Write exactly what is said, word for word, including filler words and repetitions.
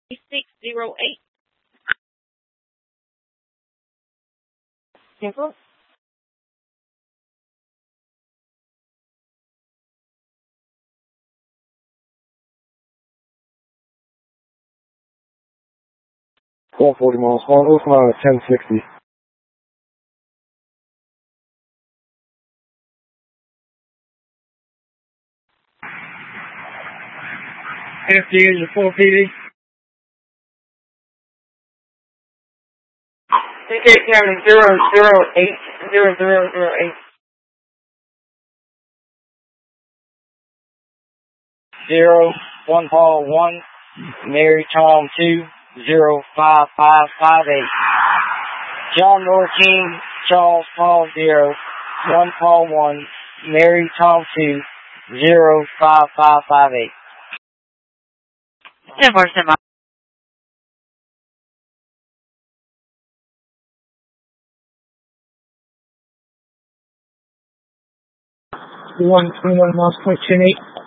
six zero eight. Cancel. one forty miles, one open on at ten sixty. F D is a four P D. C K County zero zero eight zero zero zero eight. Zero, one Paul one, Mary Tom two, zero five five five eight. John Moore King, Charles Paul zero, one Paul one, Mary Tom two, zero five five five eight. ten four seven. One twenty one miles point two eight.